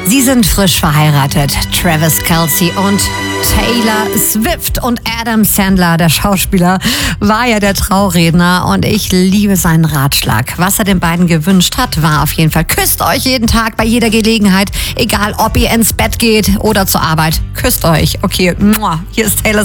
Sie sind frisch verheiratet, Travis Kelce und Taylor Swift. Und Adam Sandler, der Schauspieler, war ja der Trauredner und ich liebe seinen Ratschlag. Was er den beiden gewünscht hat, war auf jeden Fall: küsst euch jeden Tag bei jeder Gelegenheit, egal ob ihr ins Bett geht oder zur Arbeit. Küsst euch. Okay, hier ist Taylor